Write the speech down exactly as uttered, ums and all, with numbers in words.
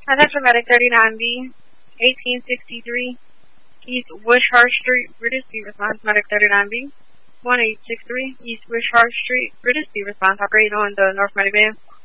Attention Medic thirty-nine B, eighteen sixty-three, East Wishart Street, Bridgesby, response Medic thirty-nine B, one eight six three, East Wishart Street, Bridgesby, response operating on the North Medic van.